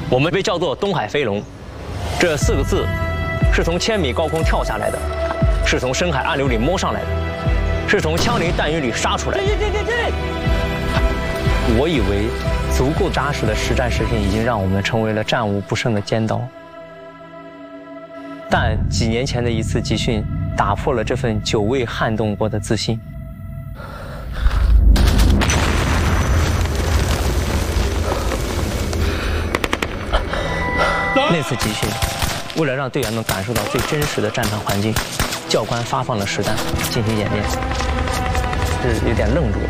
我们被叫做东海飞龙，这4个字是从1000米高空跳下来的，是从深海暗流里摸上来的，是从枪林弹雨里杀出来的。我以为足够扎实的实战实训已经让我们成为了战无不胜的尖刀，但几年前的一次集训打破了这份久未撼动过的自信。那次集训，为了让队员们感受到最真实的战场环境，教官发放了实弹进行演练，是有点愣住了。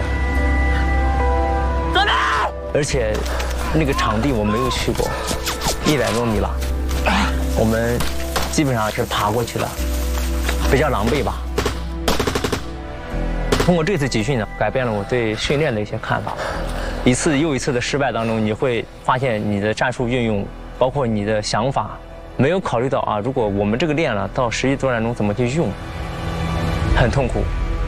走吧！而且那个场地我没有去过，100多米吧，我们基本上是爬过去的，比较狼狈吧。通过这次集训呢，改变了我对训练的一些看法。一次又一次的失败当中，你会发现你的战术运用，包括你的想法，没有考虑到啊，如果我们这个练了，到实际作战中怎么去用，很痛苦。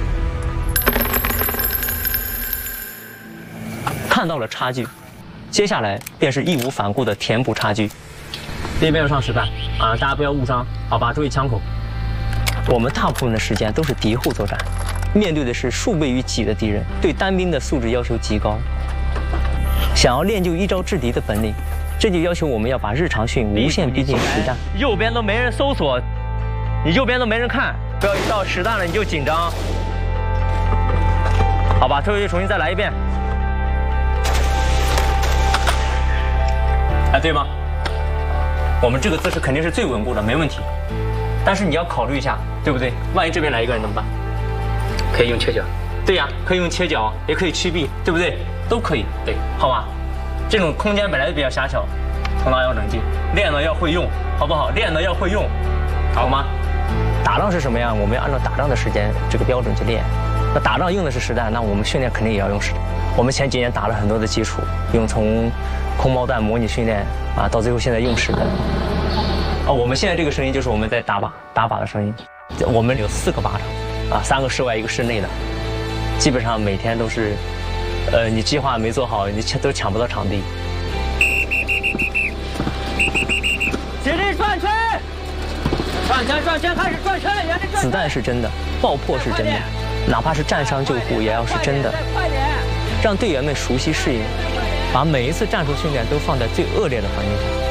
看到了差距，接下来便是义无反顾的填补差距。那边要上实弹啊，大家不要误伤，好吧？注意枪口。我们大部分的时间都是敌后作战，面对的是数倍于己的敌人，对单兵的素质要求极高。想要练就一招制敌的本领，这就要求我们要把日常训无限逼近实战。右边都没人搜索，你右边都没人看，不要一到实弹了你就紧张。好吧，退回去重新再来一遍。哎，对吗？我们这个姿势肯定是最稳固的，没问题。但是你要考虑一下，对不对？万一这边来一个人怎么办？可以用切角。对呀，可以用切角，也可以屈臂，对不对？都可以，对，好吧？这种空间本来就比较狭小，头脑要冷静，练了要会用，好不好？练了要会用，好吗？打仗是什么样？我们要按照打仗的时间这个标准去练。那打仗用的是实弹，那我们训练肯定也要用实弹。我们前几年打了很多的基础，用从空包弹模拟训练啊，到最后现在用实弹。啊，我们现在这个声音就是我们在打靶的声音。我们有4个靶场，啊，3个室外，1个室内的，基本上每天都是，你计划没做好，你都抢不到场地。起立转圈，转圈，开始转圈，原地转圈。子弹是真的，爆破是真的，哪怕是战伤救护也要是真的。让队员们熟悉适应，把每一次战术训练都放在最恶劣的环境下。